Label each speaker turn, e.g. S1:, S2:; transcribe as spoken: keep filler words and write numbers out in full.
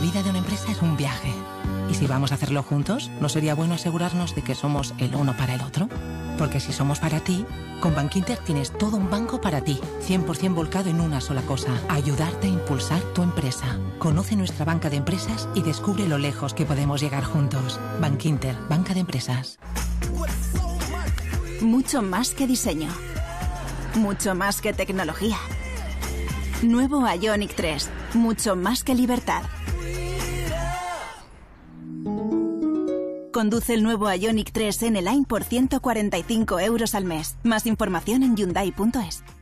S1: vida de una empresa es un viaje. Y si vamos a hacerlo juntos, ¿no sería bueno asegurarnos de que somos el uno para el otro? Porque si somos para ti, con Bankinter tienes todo un banco para ti, cien por ciento volcado en una sola cosa, ayudarte a impulsar tu empresa. Conoce nuestra banca de empresas y descubre lo lejos que podemos llegar juntos. Bankinter, banca de empresas.
S2: Mucho más que diseño. Mucho más que tecnología. Nuevo Ioniq tres. Mucho más que libertad. Conduce el nuevo Ioniq tres N-Line por ciento cuarenta y cinco euros al mes. Más información en Hyundai punto es.